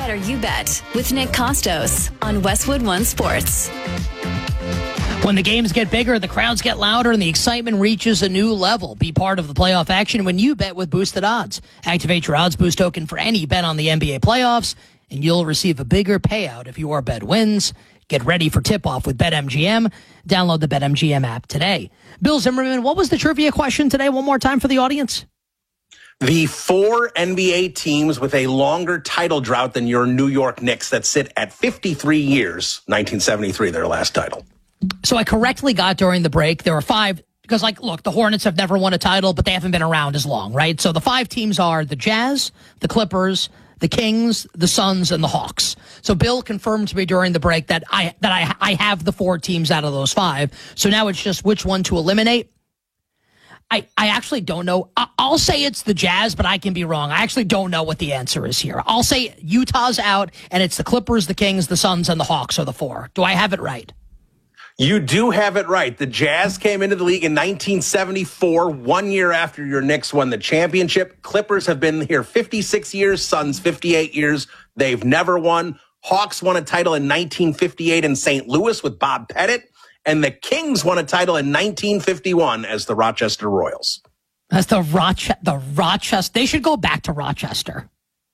Better You Bet with Nick Costos on Westwood One Sports. When the games get bigger, the crowds get louder, and the excitement reaches a new level. Be part of the playoff action when you bet with Boosted Odds. Activate your Odds Boost token for any bet on the NBA playoffs, and you'll receive a bigger payout if your bet wins. Get ready for tip-off with BetMGM. Download the BetMGM app today. Bill Zimmerman, what was the trivia question today? One more time for the audience. The 4 NBA teams with a longer title drought than your New York Knicks that sit at 53 years, 1973, their last title. So I correctly got during the break, there are 5, because, look, the Hornets have never won a title, but they haven't been around as long, right? So the 5 teams are the Jazz, the Clippers, the Kings, the Suns, and the Hawks. So Bill confirmed to me during the break that I have the 4 teams out of those 5. So now it's just which one to eliminate. I actually don't know. I'll say it's the Jazz, but I can be wrong. I actually don't know what the answer is here. I'll say Utah's out, and it's the Clippers, the Kings, the Suns, and the Hawks are the 4. Do I have it right? You do have it right. The Jazz came into the league in 1974, 1 year after your Knicks won the championship. Clippers have been here 56 years, Suns 58 years. They've never won. Hawks won a title in 1958 in St. Louis with Bob Pettit. And the Kings won a title in 1951 as the Rochester Royals. That's the Rochester. They should go back to Rochester.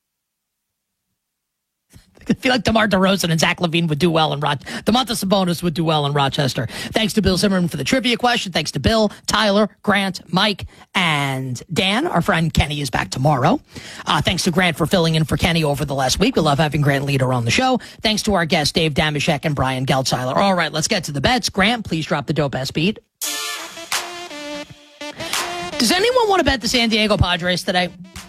I feel like DeMar DeRozan and Zach LaVine would do well in Rochester. Domantas Sabonis would do well in Rochester. Thanks to Bill Zimmerman for the trivia question. Thanks to Bill, Tyler, Grant, Mike, and Dan. Our friend Kenny is back tomorrow. Thanks to Grant for filling in for Kenny over the last week. We love having Grant Leader on the show. Thanks to our guests, Dave Damashek and Brian Geltzeiler. All right, let's get to the bets. Grant, please drop the dope-ass beat. Does anyone want to bet the San Diego Padres today?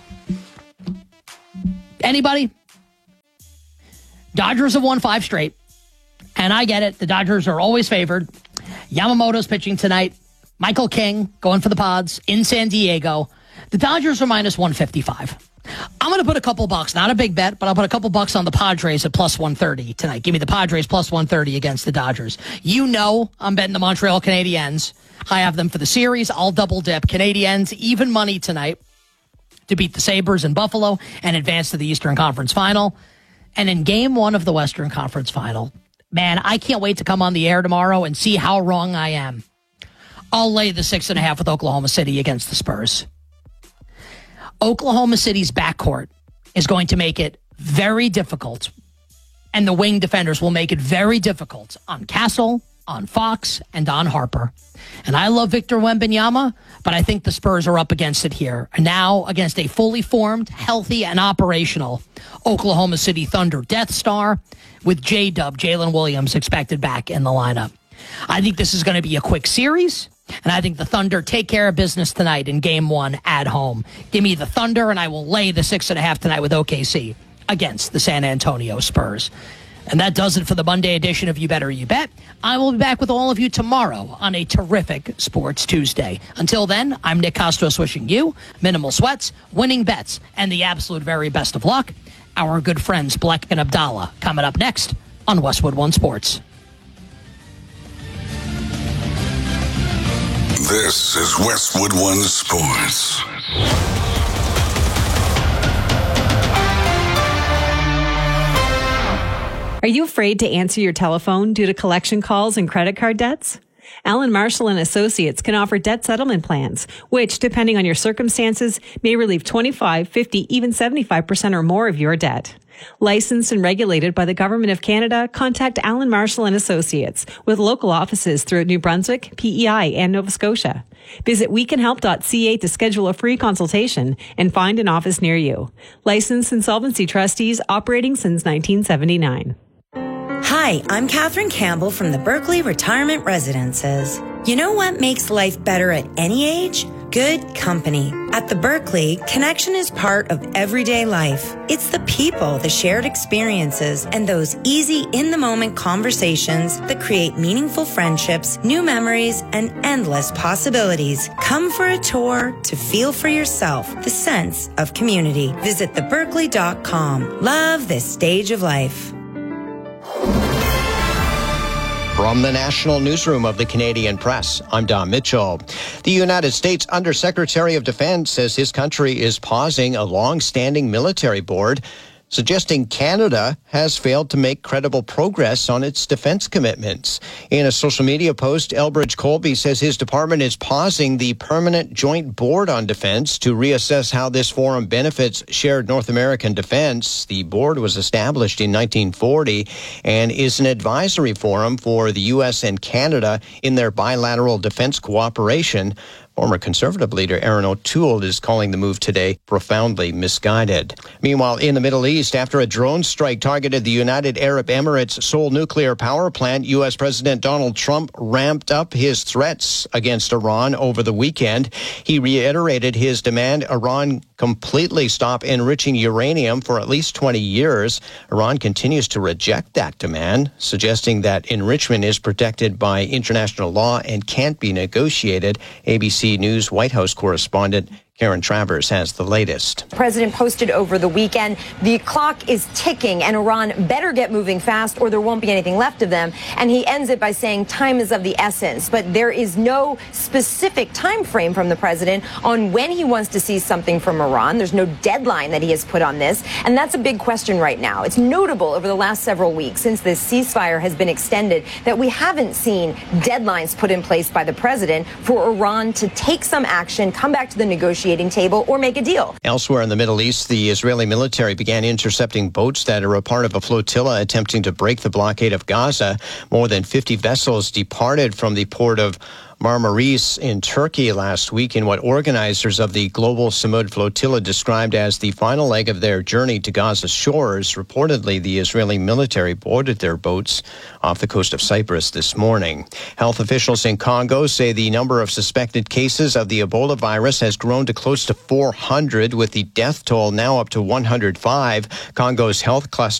Anybody? Dodgers have won 5 straight, and I get it. The Dodgers are always favored. Yamamoto's pitching tonight. Michael King going for the Pods in San Diego. The Dodgers are minus 155. I'm going to put a couple bucks, not a big bet, but I'll put a couple bucks on the Padres at plus 130 tonight. Give me the Padres plus 130 against the Dodgers. You know I'm betting the Montreal Canadiens. I have them for the series. I'll double dip. Canadiens, even money tonight to beat the Sabres in Buffalo and advance to the Eastern Conference Final. And in game 1 of the Western Conference Final, man, I can't wait to come on the air tomorrow and see how wrong I am. I'll lay the 6.5 with Oklahoma City against the Spurs. Oklahoma City's backcourt is going to make it very difficult, and the wing defenders will make it very difficult on Castle, on Fox, and on Harper. And I love Victor Wembanyama, but I think the Spurs are up against it here. Now against a fully formed, healthy, and operational Oklahoma City Thunder Death Star with J-Dub, Jalen Williams, expected back in the lineup. I think this is going to be a quick series, and I think the Thunder take care of business tonight in Game 1 at home. Give me the Thunder, and I will lay the 6.5 tonight with OKC against the San Antonio Spurs. And that does it for the Monday edition of You Better You Bet. I will be back with all of you tomorrow on a terrific Sports Tuesday. Until then, I'm Nick Costos wishing you minimal sweats, winning bets, and the absolute very best of luck. Our good friends Bleck and Abdallah coming up next on Westwood One Sports. This is Westwood One Sports. Are you afraid to answer your telephone due to collection calls and credit card debts? Allen Marshall and Associates can offer debt settlement plans, which, depending on your circumstances, may relieve 25, 50, even 75% or more of your debt. Licensed and regulated by the Government of Canada, contact Allen Marshall and Associates with local offices throughout New Brunswick, PEI, and Nova Scotia. Visit wecanhelp.ca to schedule a free consultation and find an office near you. Licensed insolvency trustees operating since 1979. Hi, I'm Catherine Campbell from the Berkeley Retirement Residences. You know what makes life better at any age? Good company. At the Berkeley, connection is part of everyday life. It's the people, the shared experiences, and those easy, in-the-moment conversations that create meaningful friendships, new memories, and endless possibilities. Come for a tour to feel for yourself the sense of community. Visit theberkeley.com. Love this stage of life. From the National Newsroom of the Canadian Press, I'm Don Mitchell. The United States Undersecretary of Defense says his country is pausing a long-standing military board suggesting Canada has failed to make credible progress on its defense commitments. In a social media post, Elbridge Colby says his department is pausing the Permanent Joint Board on Defense to reassess how this forum benefits shared North American defense. The board was established in 1940 and is an advisory forum for the U.S. and Canada in their bilateral defense cooperation. Former Conservative leader Aaron O'Toole is calling the move today profoundly misguided. Meanwhile, in the Middle East, after a drone strike targeted the United Arab Emirates' Seoul nuclear power plant, U.S. President Donald Trump ramped up his threats against Iran over the weekend. He reiterated his demand Iran completely stop enriching uranium for at least 20 years. Iran continues to reject that demand, suggesting that enrichment is protected by international law and can't be negotiated. ABC News White House correspondent Karen Travers has the latest. The president posted over the weekend, the clock is ticking and Iran better get moving fast or there won't be anything left of them. And he ends it by saying time is of the essence. But there is no specific time frame from the president on when he wants to see something from Iran. There's no deadline that he has put on this. And that's a big question right now. It's notable over the last several weeks since this ceasefire has been extended that we haven't seen deadlines put in place by the president for Iran to take some action, come back to the negotiating table, or make a deal. Elsewhere in the Middle East, the Israeli military began intercepting boats that are a part of a flotilla attempting to break the blockade of Gaza. More than 50 vessels departed from the port of Marmaris in Turkey last week in what organizers of the Global Samud Flotilla described as the final leg of their journey to Gaza's shores. Reportedly, the Israeli military boarded their boats off the coast of Cyprus this morning. Health officials in Congo say the number of suspected cases of the Ebola virus has grown to close to 400, with the death toll now up to 105. Congo's health cluster